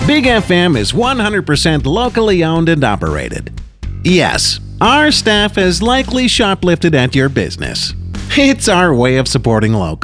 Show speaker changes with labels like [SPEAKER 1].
[SPEAKER 1] Big FM is 100% locally owned and operated. Yes, our staff has likely shoplifted at your business. It's our way of supporting local.